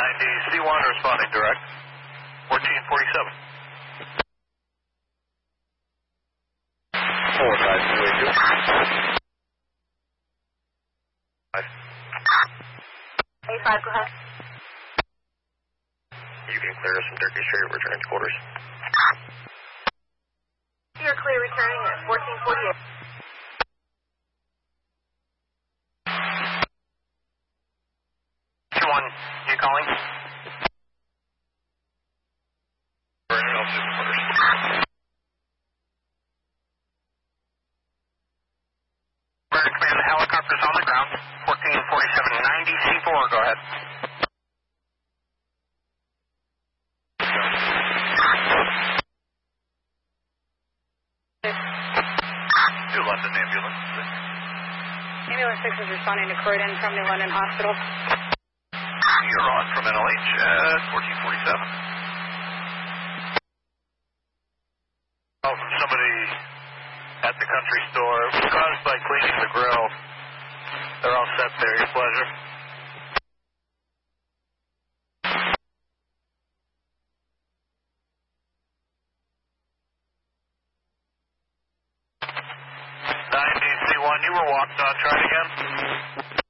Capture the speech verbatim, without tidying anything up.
ninety C one responding direct. fourteen forty-seven. four five two eight two. eight five, go ahead. You can clear us from Turkey Street, returning to quarters. You're clear returning at fourteen forty-eight. two one, you calling? American Command, the helicopter's on the ground. fourteen forty-seven, ninety C four, go ahead. Two London ambulance. Ambulance six is responding to Croydon from the London Hospital. You're on from N L H at fourteen forty-seven. Call from somebody at the country store. It was caused by cleaning the grill. They're all set there. Your pleasure. ninety C one, you were walked on. Try it again.